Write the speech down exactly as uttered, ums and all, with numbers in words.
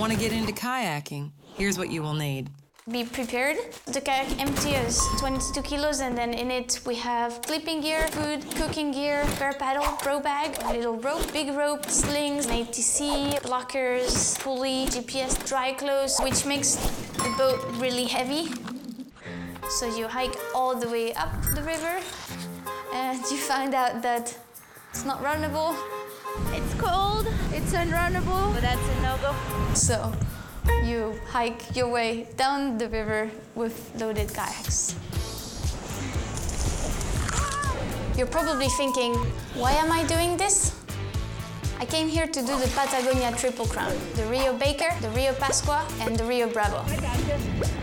Want to get into kayaking? Here's what you will need. Be prepared. The kayak empty is twenty-two kilos, and then in it we have sleeping gear, food, cooking gear, spare paddle, pro bag, a little rope, big rope, slings, an A T C, lockers, pulley, G P S, dry clothes, which makes the boat really heavy. So you hike all the way up the river, and you find out that it's not runnable. It's cold, it's unrunnable, but that's a no-go. So you hike your way down the river with loaded kayaks. You're probably thinking, why am I doing this? I came here to do the Patagonia Triple Crown, the Rio Baker, the Rio Pascua, and the Rio Bravo.